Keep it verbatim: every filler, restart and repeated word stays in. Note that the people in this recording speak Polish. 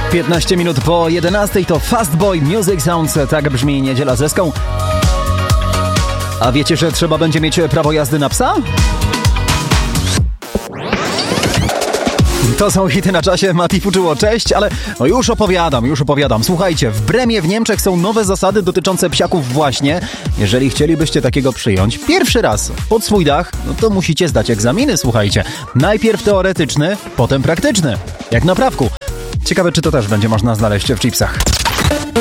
piętnaście minut po jedenastej to Fastboy Music Sounds. Tak brzmi Niedziela z Eską. A wiecie, że trzeba będzie mieć prawo jazdy na psa? To są hity na czasie. Mati Fuczuło, cześć, ale no już opowiadam, już opowiadam. Słuchajcie, w Bremie w Niemczech są nowe zasady dotyczące psiaków właśnie. Jeżeli chcielibyście takiego przyjąć pierwszy raz pod swój dach, no to musicie zdać egzaminy, słuchajcie. Najpierw teoretyczny, potem praktyczny. Jak na prawku. Ciekawe, czy to też będzie można znaleźć w chipsach.